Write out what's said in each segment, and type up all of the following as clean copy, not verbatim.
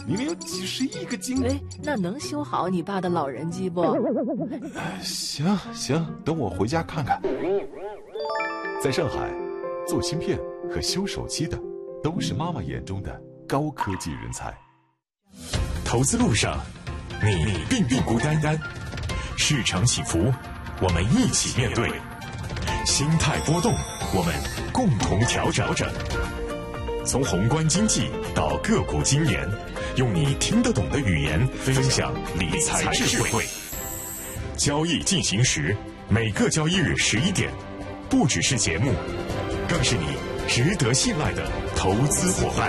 明明有几十亿个晶。 哎，那能修好你爸的老人机不？ 行，等我回家看看。在上海，做芯片和修手机的都是妈妈眼中的高科技人才。 投资路上，你并不孤单，市场起伏，我们一起面对；心态波动，我们共同调整。从宏观经济到个股经研，用你听得懂的语言分享理财智慧。交易进行时，每个交易日11点，不只是节目，更是你值得信赖的投资伙伴。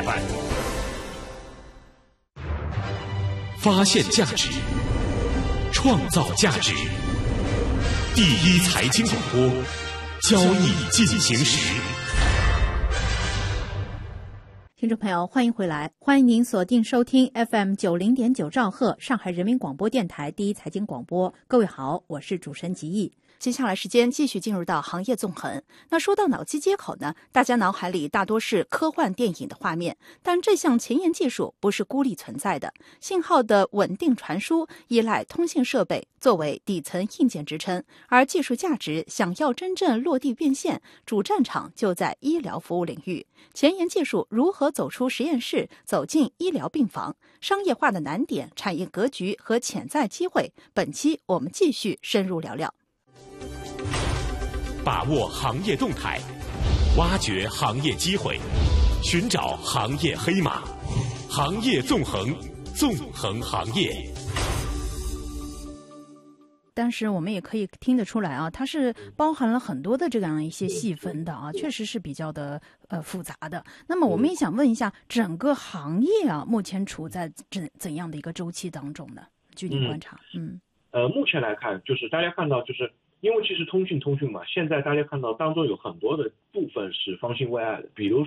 发现价值，创造价值。第一财经广播，交易进行时。 听众朋友，欢迎回来，欢迎您锁定收听 FM90.9兆赫上海人民广播电台第一财经广播。各位好，我是主持人吉毅。接下来时间继续进入到行业纵横。那说到脑机接口呢，大家脑海里大多是科幻电影的画面，但这项前沿技术不是孤立存在的，信号的稳定传输依赖通信设备作为底层硬件支撑，而技术价值想要真正落地变现，主战场就在医疗服务领域。前沿技术如何走出实验室，走进医疗病房，商业化的难点、产业格局和潜在机会，本期我们继续深入聊聊。 把握行业动态，挖掘行业机会，寻找行业黑马，行业纵横，纵横行业。 但是我们也可以听得出来啊，它是包含了很多的这样一些细分的啊，确实是比较的复杂的。那么我们也想问一下，整个行业啊，目前处在怎样的一个周期当中呢？据您观察， 目前来看，就是大家看到，就是因为其实通讯嘛，现在大家看到当中有很多的部分是方兴未艾的，比如